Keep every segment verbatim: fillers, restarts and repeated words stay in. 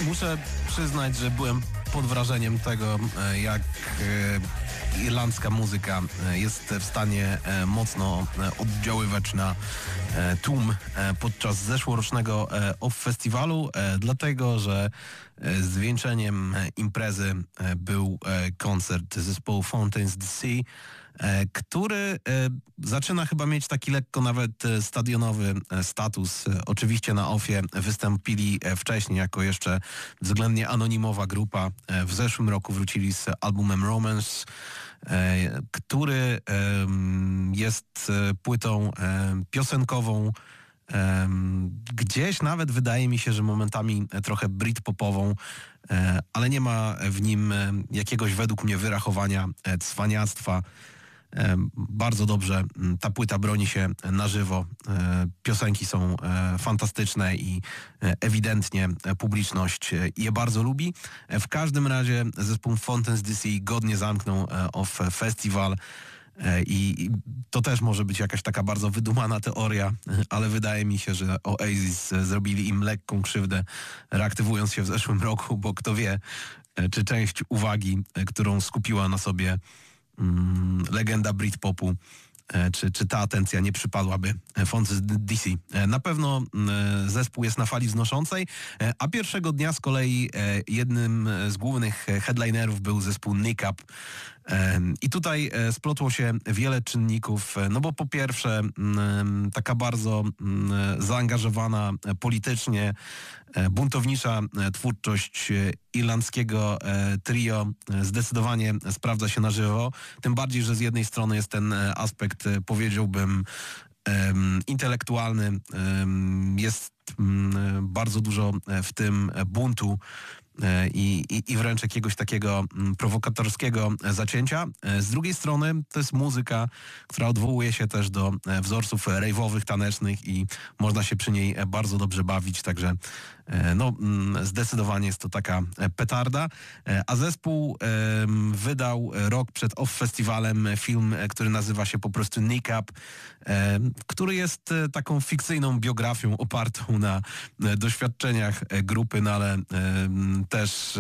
muszę przyznać, że byłem pod wrażeniem tego, jak irlandzka muzyka jest w stanie mocno oddziaływać na tłum podczas zeszłorocznego Off Festiwalu, dlatego że zwieńczeniem imprezy był koncert zespołu Fountains D C, który zaczyna chyba mieć taki lekko nawet stadionowy status. Oczywiście na Offie wystąpili wcześniej jako jeszcze względnie anonimowa grupa. W zeszłym roku wrócili z albumem Romance, który jest płytą piosenkową, gdzieś nawet wydaje mi się, że momentami trochę britpopową, ale nie ma w nim jakiegoś według mnie wyrachowania cwaniactwa. Bardzo dobrze ta płyta broni się na żywo. Piosenki są fantastyczne i ewidentnie publiczność je bardzo lubi. W każdym razie zespół Fountains D C godnie zamknął Off Festival. I to też może być jakaś taka bardzo wydumana teoria, ale wydaje mi się, że Oasis zrobili im lekką krzywdę, reaktywując się w zeszłym roku, bo kto wie, czy część uwagi, którą skupiła na sobie mm, legenda Britpopu, Czy, czy ta atencja nie przypadłaby Fountains D C. Na pewno zespół jest na fali wznoszącej, a pierwszego dnia z kolei jednym z głównych headlinerów był zespół Nick Up. I tutaj splotło się wiele czynników, no bo po pierwsze taka bardzo zaangażowana politycznie, buntownicza twórczość irlandzkiego trio zdecydowanie sprawdza się na żywo. Tym bardziej, że z jednej strony jest ten aspekt, powiedziałbym, intelektualny. Jest bardzo dużo w tym buntu i, i, i wręcz jakiegoś takiego prowokatorskiego zacięcia. Z drugiej strony to jest muzyka, która odwołuje się też do wzorców rave'owych, tanecznych i można się przy niej bardzo dobrze bawić, także no, zdecydowanie jest to taka petarda. A zespół wydał rok przed Off Festiwalem film, który nazywa się po prostu Nick Up, który jest taką fikcyjną biografią opartą na doświadczeniach grupy, no ale też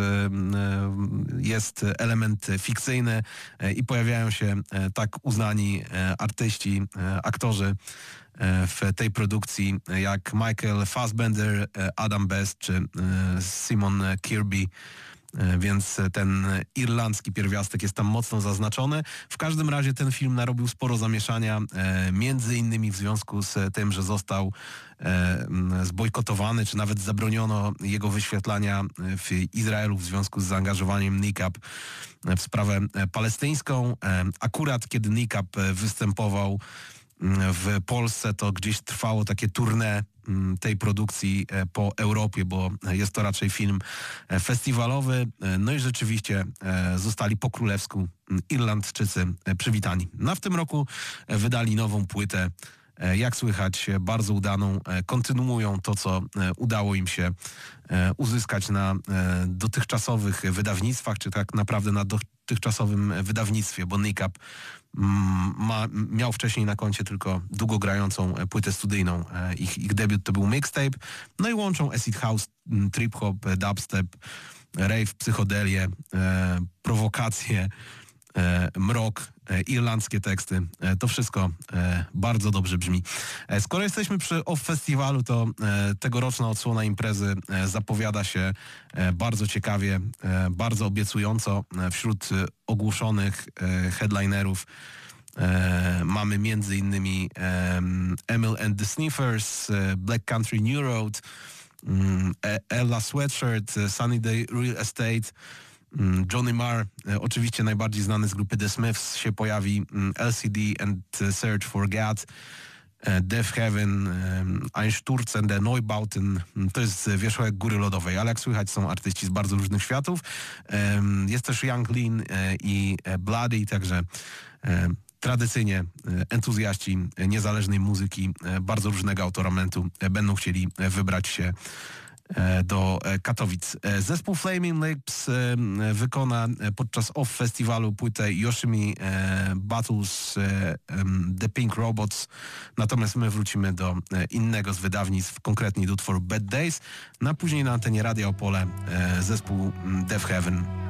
jest element fikcyjny i pojawiają się tak uznani artyści, aktorzy w tej produkcji jak Michael Fassbender, Adam Best czy Simon Kirby. Więc ten irlandzki pierwiastek jest tam mocno zaznaczony. W każdym razie ten film narobił sporo zamieszania, między innymi w związku z tym, że został zbojkotowany, czy nawet zabroniono jego wyświetlania w Izraelu w związku z zaangażowaniem Nick Up w sprawę palestyńską. Akurat kiedy Nick Up występował w Polsce, to gdzieś trwało takie tournée tej produkcji po Europie, bo jest to raczej film festiwalowy. No i rzeczywiście zostali po królewsku Irlandczycy przywitani. No a w tym roku wydali nową płytę. Jak słychać, bardzo udaną. Kontynuują to, co udało im się uzyskać na dotychczasowych wydawnictwach, czy tak naprawdę na dotychczasowym wydawnictwie, bo Nick Up ma, miał wcześniej na koncie tylko długogrającą płytę studyjną. Ich, ich debiut to był mixtape. No i łączą acid house, trip hop, dubstep, rave, psychodelię, prowokacje, mrok, irlandzkie teksty. To wszystko bardzo dobrze brzmi. Skoro jesteśmy przy Off Festiwalu, to tegoroczna odsłona imprezy zapowiada się bardzo ciekawie, bardzo obiecująco. Wśród ogłoszonych headlinerów mamy między innymi Emil and the Sniffers, Black Country New Road, Ella Sweatshirt, Sunny Day Real Estate, Johnny Marr, oczywiście najbardziej znany z grupy The Smiths, się pojawi, L C D and Search for God, Death Heaven, Einsturzen der Neubauten, to jest wierzchołek Góry Lodowej, ale jak słychać są artyści z bardzo różnych światów. Jest też Young Lean i Bloody, także tradycyjnie entuzjaści niezależnej muzyki bardzo różnego autoramentu będą chcieli wybrać się do Katowic. Zespół Flaming Lips wykona podczas Off Festiwalu płytę Yoshimi Battles The Pink Robots, natomiast my wrócimy do innego z wydawnictw, konkretnie do utworu Bad Days, no a później na antenie Radia Opole zespół Death Heaven.